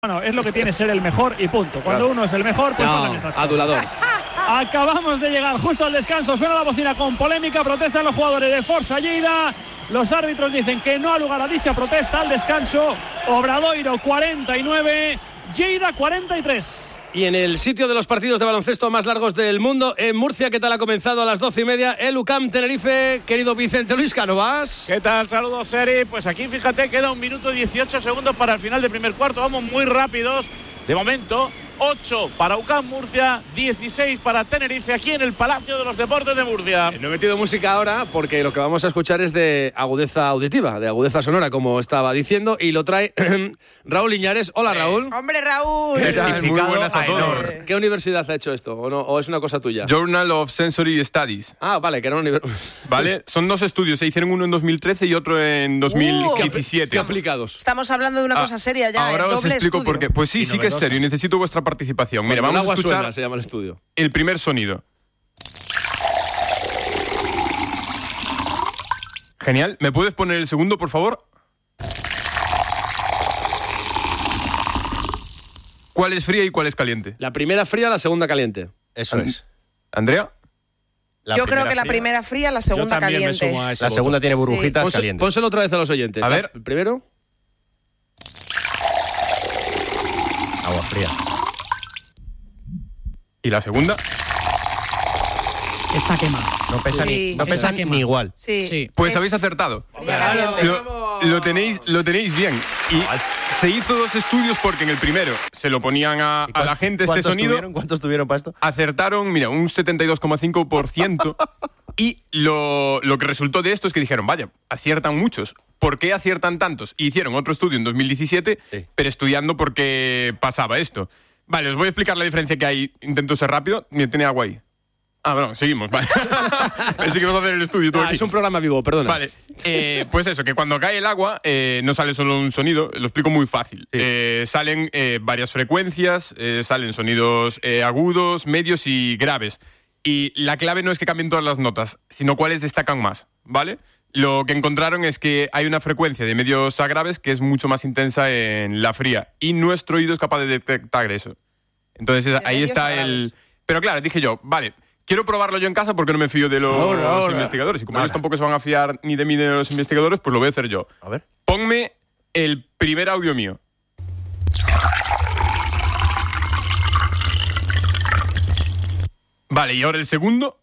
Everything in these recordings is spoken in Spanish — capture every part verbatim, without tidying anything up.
Bueno, es lo que tiene ser el mejor y punto. Cuando claro. uno es el mejor, pues no, estas adulador. Acabamos de llegar justo al descanso. Suena la bocina con polémica. Protestan los jugadores de Forza Lleida. Los árbitros dicen que no ha lugar a dicha protesta. Al descanso, Obradoiro cuarenta y nueve, Lleida cuarenta y tres. Y en el sitio de los partidos de baloncesto más largos del mundo, en Murcia, ¿qué tal ha comenzado a las doce y media? El U C A M Tenerife, querido Vicente Luis Cánovas. ¿Qué tal? Saludos, Seri. Pues aquí, fíjate, queda un minuto y dieciocho segundos para el final del primer cuarto. Vamos muy rápidos. De momento, ocho para U C A M Murcia, dieciséis para Tenerife, aquí en el Palacio de los Deportes de Murcia. No he metido música ahora porque lo que vamos a escuchar es de agudeza auditiva, de agudeza sonora, como estaba diciendo, y lo trae Raúl Iñares. Hola, Raúl. Eh, ¡Hombre, Raúl! ¿Qué tal? Muy buenas a todos. ¿Qué universidad ha hecho esto? ¿O, no, ¿O es una cosa tuya? Journal of Sensory Studies. Ah, vale, que era una universidad. Vale, son dos estudios. Se hicieron uno en dos mil trece y otro en dos mil diecisiete. Uh, ¿Qué aplicados? Estamos hablando de una cosa seria ya. Ahora ¿eh? os explico por qué. Pues sí, sí que es serio. Necesito vuestra participación. Mira, bueno, vamos a escuchar. Suena, se llama el estudio. El primer sonido. Genial. ¿Me puedes poner el segundo, por favor? ¿Cuál es fría y cuál es caliente? La primera fría, la segunda caliente. Eso And- es. ¿Andrea? La Yo creo que la fría. primera fría, la segunda Yo también caliente. me sumo a ese La segunda voto. Tiene burbujitas Ponse- calientes. Pónselo otra vez a los oyentes. A ver. ¿El primero? Agua fría. ¿Y la segunda? Está quemado. No pesa Sí. ni, no pesa Está ni igual. Sí. Sí. Pues Es habéis acertado. fría caliente. Lo, lo tenéis, lo tenéis bien. Y se hizo dos estudios porque en el primero se lo ponían a, a la gente este ¿Cuántos sonido. tuvieron? ¿Cuántos tuvieron para esto? Acertaron, mira, un setenta y dos coma cinco por ciento. Y lo, lo que resultó de esto es que dijeron, vaya, aciertan muchos. ¿Por qué aciertan tantos? Y hicieron otro estudio en dos mil diecisiete, Sí. pero estudiando por qué pasaba esto. Vale, os voy a explicar la diferencia que hay. Intento ser rápido. Mira, tiene agua ahí. Ah, bueno, seguimos, vale. Pensé que vamos a hacer el estudio todo Ah, aquí. es un programa vivo, perdona. Vale, eh, pues eso, que cuando cae el agua eh, no sale solo un sonido, lo explico muy fácil. Sí. Eh, salen eh, varias frecuencias, eh, salen sonidos eh, agudos, medios y graves. Y la clave no es que cambien todas las notas, sino cuáles destacan más, ¿vale? Lo que encontraron es que hay una frecuencia de medios a graves que es mucho más intensa en la fría y nuestro oído es capaz de detectar eso. Entonces ahí medios está a el... graves. Pero claro, dije yo, vale... Quiero probarlo yo en casa porque no me fío de los Ahora, ahora. investigadores. Y como Ahora. ellos tampoco se van a fiar ni de mí ni de los investigadores, pues lo voy a hacer yo. A ver. Ponme el primer audio mío. Vale, y ahora el segundo.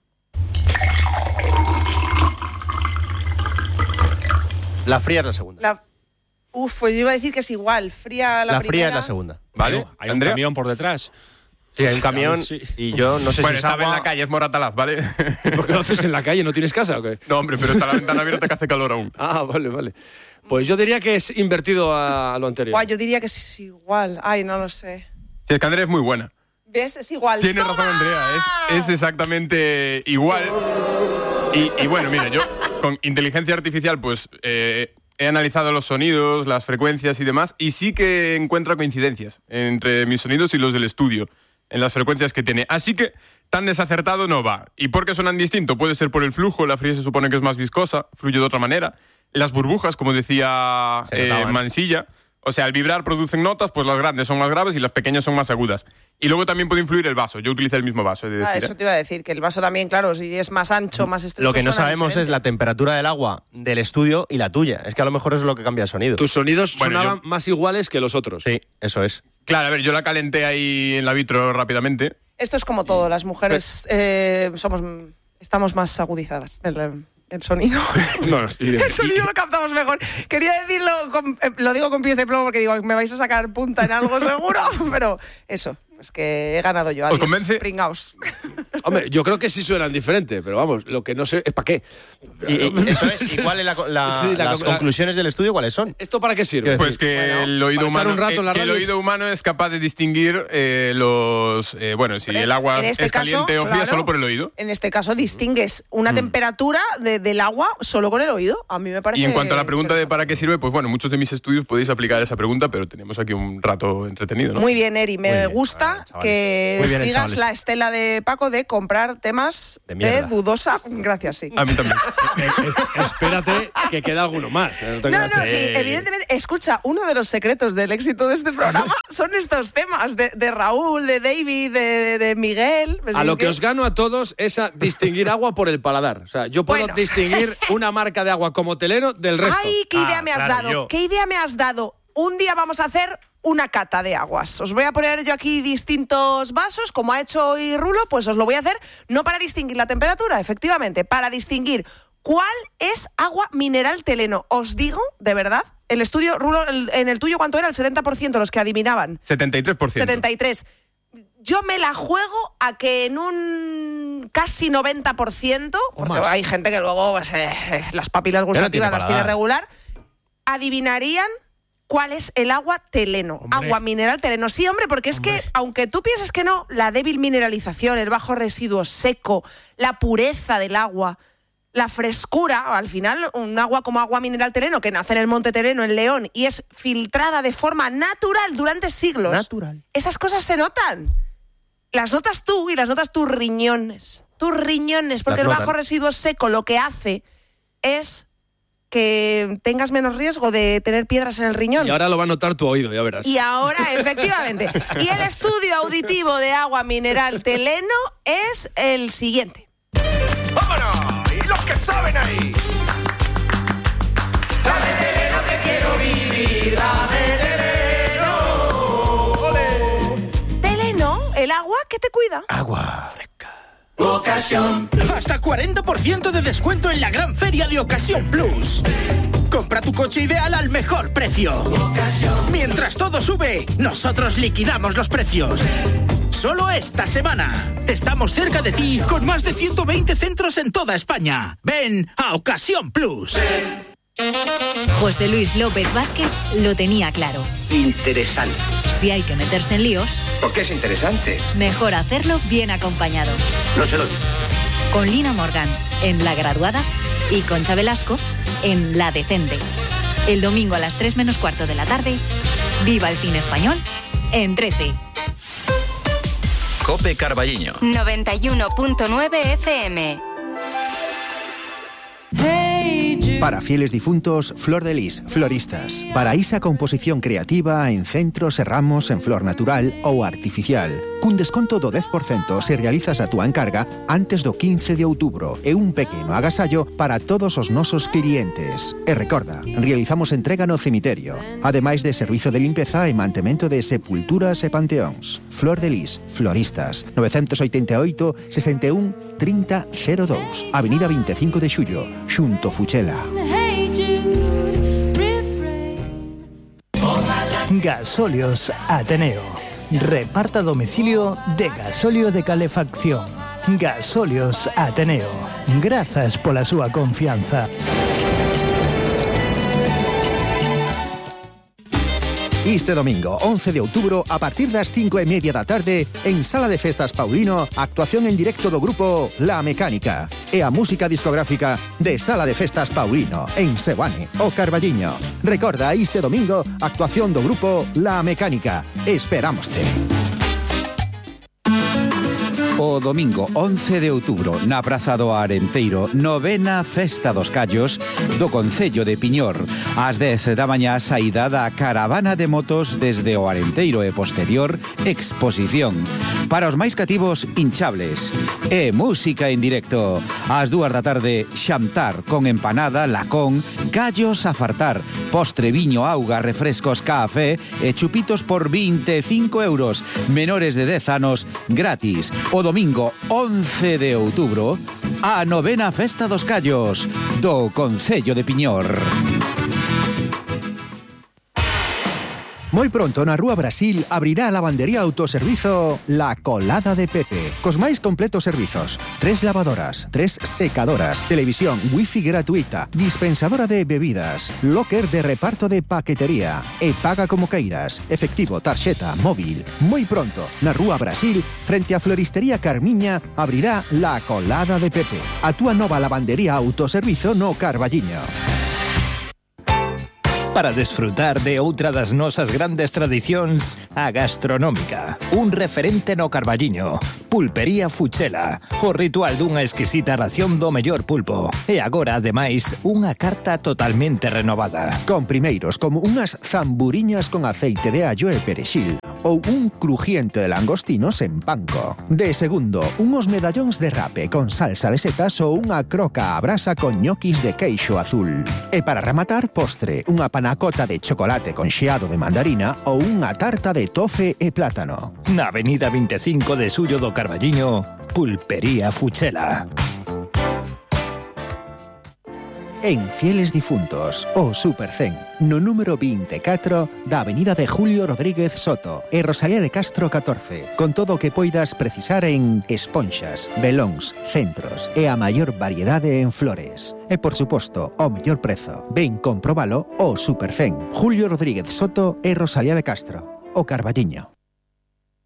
La fría es la segunda. La... Uf, pues yo iba a decir que es igual. Fría la, La primera. fría es la segunda. Vale, Hay, hay un Andrea. camión por detrás. Sí, hay un camión Sí. y yo no sé Bueno, si es estaba agua... en la calle, es Moratalaz, ¿vale? ¿Por qué lo haces en la calle? ¿No tienes casa o qué? No, hombre, pero está la ventana abierta que hace calor aún. Ah, vale, vale. Pues yo diría que es invertido a lo anterior. Guau, yo diría que es igual. Ay, no lo sé. Si es que Andrea es muy buena. ¿Ves? Es igual. Tienes ¡Toma! razón, Andrea. Es, es exactamente igual. Y, y bueno, mira, yo con inteligencia artificial, pues eh, he analizado los sonidos, las frecuencias y demás, y sí que encuentro coincidencias entre mis sonidos y los del estudio, en las frecuencias que tiene. Así que tan desacertado no va. ¿Y por qué suenan distinto? Puede ser por el flujo, la fría se supone que es más viscosa, fluye de otra manera. Las burbujas, como decía Se eh, notaban. Mansilla, o sea, al vibrar producen notas, pues las grandes son más graves y las pequeñas son más agudas. Y luego también puede influir el vaso. Yo utilicé el mismo vaso, he de decir. Ah, ¿eh? eso te iba a decir, que el vaso también, claro, si es más ancho, más estrecho. Lo que no suena sabemos diferente. es la temperatura del agua del estudio y la tuya. Es que a lo mejor eso es lo que cambia el sonido. Tus sonidos Bueno, sonaban yo- más iguales que los otros. Sí, eso es. Claro, a ver, yo la calenté ahí en la vitro rápidamente. Esto es como todo, las mujeres eh, somos, estamos más agudizadas. El, el sonido. No, no, sí, El sonido lo captamos mejor. Quería decirlo, con- eh, lo digo con pies de plomo porque digo, me vais a sacar punta en algo seguro, pero eso, pues que he ganado yo. ¿Os Adiós, convence? pringaos. Hombre, yo creo que sí suenan diferente, pero vamos, lo que no sé es para qué. Y, y eso es. ¿Y cuáles la, la- Sí, la las con- la- conclusiones del estudio cuáles son? ¿Esto para qué sirve? Pues que bueno, el oído para echar humano, un rato en la eh, que el radio. oído humano es capaz de distinguir eh, los, eh, bueno, si Hombre, el agua en este es caso, caliente o fría claro. solo por el oído. En este caso distingues una Mm. temperatura de- del agua solo con el oído. A mí me parece... Y en cuanto a la pregunta de para qué sirve, pues bueno, muchos de mis estudios podéis aplicar esa pregunta, pero tenemos aquí un rato entretenido, ¿no? Muy bien, Eri, me Muy bien. gusta gusta chavales. que Muy bien, sigas chavales. la estela de Paco de comprar temas De de, mierda. dudosa. Gracias, sí. A mí también. Eh, eh, espérate que queda alguno más. eh, te No, creas. no, sí, Eh, evidentemente, escucha, uno de los secretos del éxito de este programa son estos temas de, de Raúl, de David, de, de Miguel. pues A es lo que os gano a todos es a distinguir agua por el paladar. O sea, yo puedo Bueno. distinguir una marca de agua como Teleno del resto. ¡Ay, qué idea Ah, me has claro, dado! yo. ¿Qué idea me has dado? Un día vamos a hacer una cata de aguas. Os voy a poner yo aquí distintos vasos, como ha hecho hoy Rulo, pues os lo voy a hacer no para distinguir la temperatura, efectivamente, para distinguir cuál es agua mineral Teleno. Os digo, de verdad, el estudio, Rulo, el- en el tuyo, ¿cuánto era? El setenta por ciento los que adivinaban. setenta y tres por ciento. setenta y tres. Yo me la juego a que en un casi noventa por ciento, porque más. hay gente que luego pues, eh, las papilas gustativas tiene las tiene paladar. regular, adivinarían cuál es el agua Teleno. Hombre. Agua mineral Teleno. Sí, hombre, porque es que, aunque tú pienses que no, la débil mineralización, el bajo residuo seco, la pureza del agua, la frescura, al final, un agua como agua mineral Teleno, que nace en el Monte Teleno, en León, y es filtrada de forma natural durante siglos. Natural. Esas cosas se notan. Las notas tú y las notas tus riñones. Tus riñones, porque Las el bajo notan. residuo seco lo que hace es que tengas menos riesgo de tener piedras en el riñón. Y ahora lo va a notar tu oído, ya verás. Y ahora, efectivamente. Y el estudio auditivo de agua mineral Teleno es el siguiente. ¡Vámonos! ¡Y los que saben ahí! Dame Teleno que quiero vivir, dame Teleno. ¡Ole! Teleno, el agua que te cuida. Agua. Ocasión. Hasta cuarenta por ciento de descuento en la gran feria de Ocasión Plus. Compra tu coche ideal al mejor precio. Mientras todo sube, nosotros liquidamos los precios. Solo esta semana. Estamos cerca de ti con más de ciento veinte centros en toda España. Ven a Ocasión Plus. José Luis López Vázquez lo tenía claro. Interesante. Si hay que meterse en líos, ¿Por qué es interesante? mejor hacerlo bien acompañado. No se lo digo. Con Lina Morgan en La Graduada y Concha Velasco en La Decente. El domingo a las tres menos cuarto de la tarde, viva el cine español en trece. Cope Carballiño. noventa y uno punto nueve F M. Para fieles difuntos, Flor de Lis, floristas. Para esa composición creativa en centros e ramos en flor natural ou artificial. Cun desconto do dez por cento se realizas a túa encarga antes do quince de outubro e un pequeno agasallo para todos os nosos clientes. E recorda, realizamos entrega no cemiterio, ademais de servizo de limpeza e mantemento de sepulturas e panteóns. Flor de Lis, floristas, novecientos oitenta e oito, sesenta e un, trinta, cero dous, Avenida veinticinco de Xullo, xunto Fuchela. Gasóleos Ateneo. Reparta a domicilio de gasóleo de calefacción. Gasóleos Ateneo. Grazas pola súa confianza. Este domingo, once de outubro, a partir das cinco e media da tarde, en Sala de Festas Paulino, actuación en directo do grupo La Mecánica e a música discográfica de Sala de Festas Paulino, en Seoane, o Carballiño. Recorda, este domingo, actuación do grupo La Mecánica. Esperámoste. O domingo once de outubro, na Praza do Arenteiro, novena Festa dos Callos do Concello de Piñor. Ás dez da mañá, saída da caravana de motos desde o Arenteiro e posterior exposición. Para os máis cativos, hinchables. E música en directo. Ás dúas da tarde, xantar con empanada, lacón, gallos a fartar, postre, viño, auga, refrescos, café e chupitos por vinte e cinco euros. Menores de dez anos, gratis. O domingo once de outubro, a novena Festa dos Callos do Concello de Piñor. Moi pronto na Rúa Brasil abrirá a lavandería autoservizo La Colada de Pepe, cos máis completos servizos. Tres lavadoras, tres secadoras, televisión, wifi gratuita, dispensadora de bebidas, locker de reparto de paquetería e paga como queiras, efectivo, tarxeta, móvil. Moi pronto, na Rúa Brasil, frente a Floristería Carmiña, abrirá La Colada de Pepe, a túa nova lavandería autoservizo no Carballiño. para desfrutar de outra das nosas grandes tradicións, a gastronómica. Un referente no Carballiño, Pulpería Fuchela, o ritual dunha exquisita ración do mellor pulpo. E agora, ademais, unha carta totalmente renovada. Con primeiros como unhas zamburiñas con aceite de allo e perexil, ou un crujiente de langostinos en panko. De segundo, unos medallóns de rape con salsa de setas ou unha croca a brasa con ñoquis de queixo azul. E para rematar, postre, unha panacota de chocolate con xeado de mandarina ou unha tarta de tofe e plátano. Na avenida veinticinco de Suyo do Carballiño, Pulpería Fuchela. En Fieles Difuntos, o Supercén, no número veinticuatro da avenida de Julio Rodríguez Soto e Rosalía de Castro catorce, con todo o que poidas precisar en esponxas, velóns, centros e a maior variedade en flores. E, por suposto, o mellor prezo. Ven comprobalo o Supercén, Julio Rodríguez Soto e Rosalía de Castro, o Carballiño.